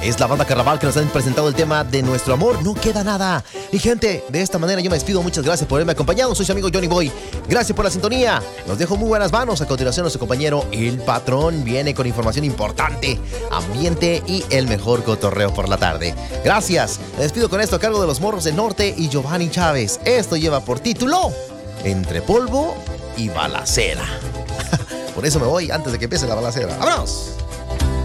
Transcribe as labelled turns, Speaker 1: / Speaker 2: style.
Speaker 1: Es la banda Carnaval que nos han presentado el tema de Nuestro Amor No Queda Nada. Y gente, de esta manera yo me despido. Muchas gracias por haberme acompañado. Soy su amigo Johnny Boy. Gracias por la sintonía. Los dejo muy buenas manos. A continuación nuestro compañero El Patrón viene con información importante, ambiente y el mejor cotorreo por la tarde. Gracias. Me despido con esto a cargo de Los Morros del Norte y Giovanni Chávez. Esto lleva por título Entre Polvo y Balacera. Por eso me voy antes de que empiece la balacera. ¡Vámonos!